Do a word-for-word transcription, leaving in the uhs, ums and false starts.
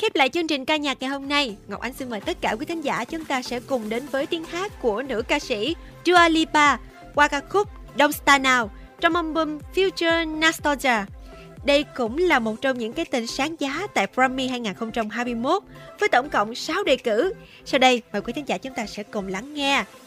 Khép lại chương trình ca nhạc ngày hôm nay, Ngọc Ánh xin mời tất cả quý thính giả chúng ta sẽ cùng đến với tiếng hát của nữ ca sĩ Dua Lipa qua ca khúc Don't Start Now trong album Future Nostalgia. Đây cũng là một trong những cái tên sáng giá tại Grammy hai không hai mốt với tổng cộng sáu đề cử. Sau đây, mời quý thính giả chúng ta sẽ cùng lắng nghe